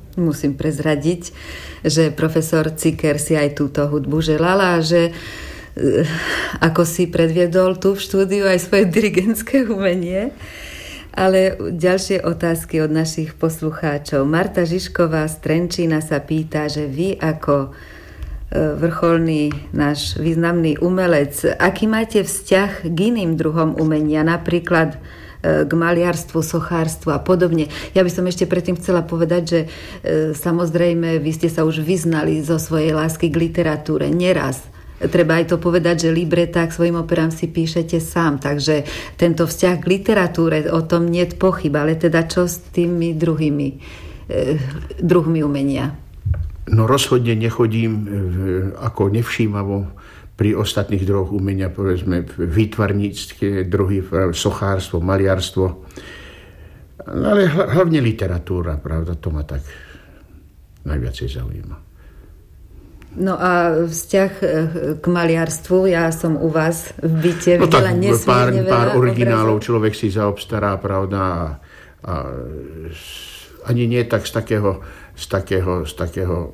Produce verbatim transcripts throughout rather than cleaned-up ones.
Musím prezradiť, že profesor Ciker si aj túto hudbu želala, že ako si predviedol tu v štúdiu aj svoje dirigentské umenie. Ale ďalšie otázky od našich poslucháčov. Marta Žižková z Trenčína sa pýta, že vy ako vrcholný náš významný umelec, aký máte vzťah k iným druhom umenia, napríklad k maliarstvu, sochárstvu a podobne. Ja by som ešte predtým chcela povedať, že samozrejme vy ste sa už vyznali zo svojej lásky k literatúre neraz. Treba aj to povedať, že libreta k svojim operám si píšete sám, takže tento vzťah k literatúre, o tom niet pochyb, ale teda čo s tými druhými eh, druhmi umenia? No rozhodne nechodím ako nevšímavo pri ostatných druhoch umenia, povedzme výtvarnícke druhy, sochárstvo, maliarstvo, ale hlavne literatúra, pravda, to ma tak najviacej zaujíma. No a vzťah k maliarstvu, ja som u vás v byte no videla tak, nesmierne pár, veľa pár originálov obrazov. Človek si zaobstará, pravda, a, a ani nie tak z takého, z takého, z takého uh,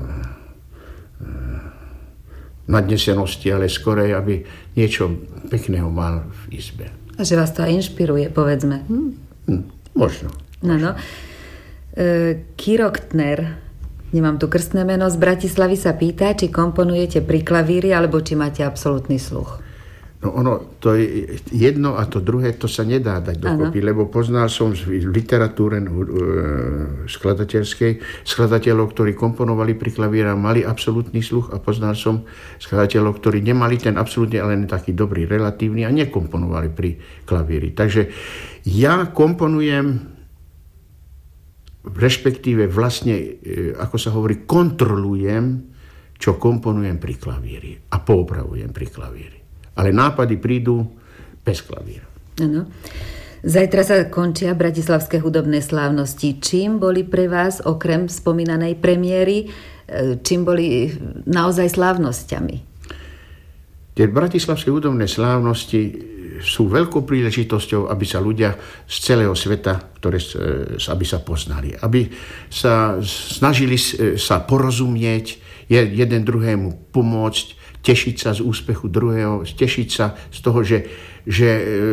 uh, nadnesenosti, ale skorej, aby niečo pekného mal v izbe. A že vás to aj inšpiruje, povedzme. Hm? Hm, možno. No, no. E, Kiroktner, nemám tu krstné meno, z Bratislavy sa pýta, či komponujete pri klavíri, alebo či máte absolútny sluch. No ono, to je jedno a to druhé, to sa nedá dať dokopy, lebo poznal som v literatúre skladateľskej skladateľov, ktorí komponovali pri klavíri, mali absolútny sluch, a poznal som skladateľov, ktorí nemali ten absolútny, ale taký dobrý, relatívny, a nekomponovali pri klavíri. Takže ja komponujem, respektíve vlastne, ako sa hovorí, kontrolujem, čo komponujem pri klavíri a poopravujem pri klavíri. Ale nápady prídu bez klavíra. Áno. Zajtra sa končia bratislavské hudobné slávnosti. Čím boli pre vás, okrem spomínanej premiéry, čím boli naozaj slávnosťami? Tie bratislavské hudobné slávnosti sú veľkou príležitosťou, aby sa ľudia z celého sveta, ktoré, aby sa poznali, aby sa snažili sa porozumieť, jeden druhému pomôcť, tešiť sa z úspechu druhého, tešiť sa z toho, že, že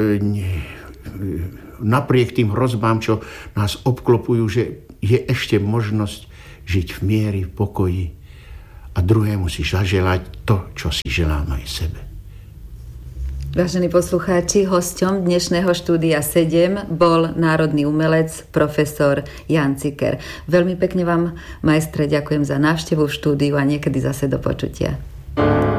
napriek tým hrozbám, čo nás obklopujú, že je ešte možnosť žiť v miery, v pokoji a druhému si zaželať to, čo si želám aj sebe. Vážení poslucháči, hosťom dnešného štúdia sedem bol národný umelec profesor Ján Ciker. Veľmi pekne vám, maestre, ďakujem za návštevu v štúdiu a niekedy zase do počutia.